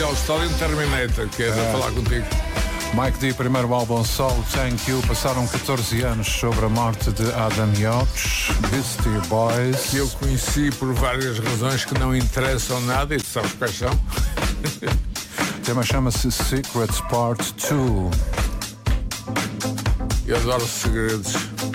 Yellowstone e um Terminator, que é falar contigo. Mike D, primeiro álbum solo, Thank You. Passaram 14 anos sobre a morte de Adam Yauch, Beastie Boys. Que eu conheci por várias razões que não interessam nada, e tu sabes quais são. O tema chama-se Secrets Part 2. Eu adoro segredos.